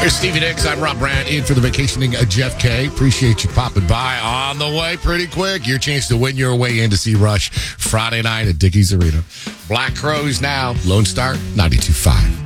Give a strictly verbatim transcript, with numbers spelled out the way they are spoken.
Here's Stevie Nicks. I'm Rob Brandt, in for the vacationing Jeff K. Appreciate you popping by. On the way pretty quick, your chance to win your way in to see Rush Friday night at Dickies Arena. Black Crowes now, Lone Star ninety-two point five.